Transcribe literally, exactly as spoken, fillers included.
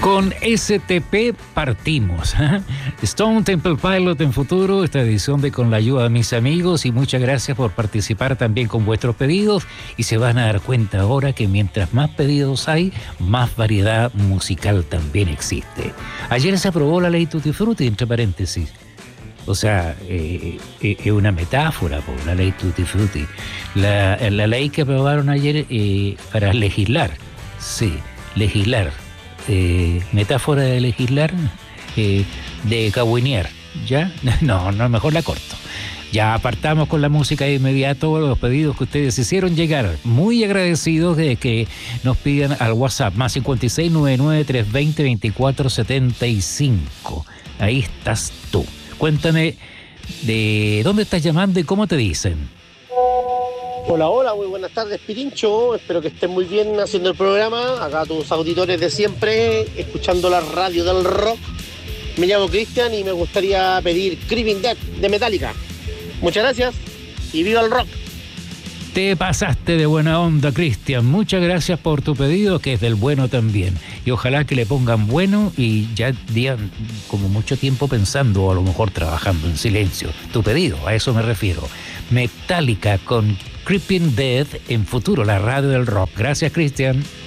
Con S T P partimos. Stone Temple Pilot en futuro, esta edición de Con la ayuda de mis amigos, y muchas gracias por participar también con vuestros pedidos, y se van a dar cuenta ahora que mientras más pedidos hay, más variedad musical también existe. Ayer se aprobó la ley Tutti Frutti, entre paréntesis. O sea, es eh, eh, una metáfora por la ley Tutti Frutti. La, la ley que aprobaron ayer eh, para legislar, sí, legislar. Eh, metáfora de legislar, eh, de cagüinear, ¿ya? No, no, mejor la corto. Ya apartamos con la música de inmediato los pedidos que ustedes hicieron llegar. Muy agradecidos de que nos pidan al WhatsApp, más cincuenta y seis, noventa y nueve, trescientos veinte, veinticuatro setenta y cinco. Ahí estás tú. Cuéntame de dónde estás llamando y cómo te dicen. Hola, hola, muy buenas tardes, Pirincho. Espero que estén muy bien haciendo el programa. Acá tus auditores de siempre, escuchando la radio del rock. Me llamo Cristian y me gustaría pedir Creeping Death de Metallica. Muchas gracias y viva el rock. Te pasaste de buena onda, Cristian. Muchas gracias por tu pedido, que es del bueno también. Y ojalá que le pongan bueno y ya digan como mucho tiempo pensando, o a lo mejor trabajando en silencio. Tu pedido, a eso me refiero. Metallica con Creeping Death en futuro, la radio del rock. Gracias, Cristian.